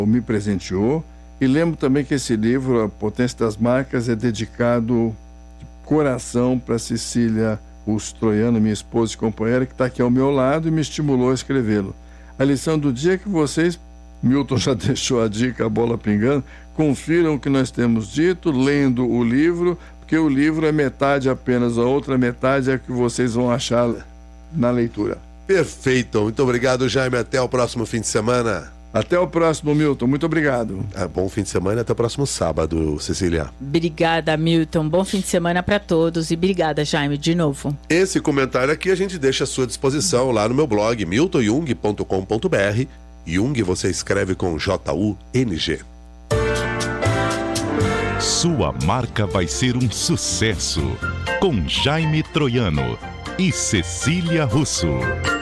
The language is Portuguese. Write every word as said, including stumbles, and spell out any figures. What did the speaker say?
me presenteou. E lembro também que esse livro, A Potência das Marcas, é dedicado de coração para Cecília Russo Troiano, minha esposa e companheira, que está aqui ao meu lado e me estimulou a escrevê-lo. A lição do dia é que vocês, Milton já deixou a dica, a bola pingando, confiram o que nós temos dito, lendo o livro, porque o livro é metade apenas, a outra metade é que vocês vão achar na leitura. Perfeito, muito obrigado, Jaime, até o próximo fim de semana. Até o próximo, Milton, muito obrigado. É, bom fim de semana e até o próximo sábado, Cecília. Obrigada, Milton, bom fim de semana para todos e obrigada, Jaime, de novo. Esse comentário aqui a gente deixa à sua disposição lá no meu blog milton jung ponto com ponto b r. Jung você escreve com J U N G. Sua marca vai ser um sucesso com Jaime Troiano e Cecília Russo.